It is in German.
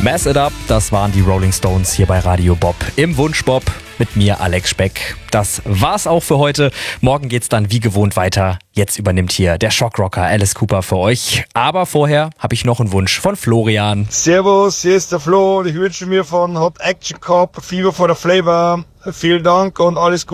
Mess It Up, das waren die Rolling Stones hier bei Radio Bob im Wunschbob mit mir, Alex Speck. Das war's auch für heute. Morgen geht's dann wie gewohnt weiter. Jetzt übernimmt hier der Shockrocker Alice Cooper für euch. Aber vorher habe ich noch einen Wunsch von Florian. Servus, hier ist der Flo und ich wünsche mir von Hot Action Cop Fieber for the Flavor. Vielen Dank und alles Gute.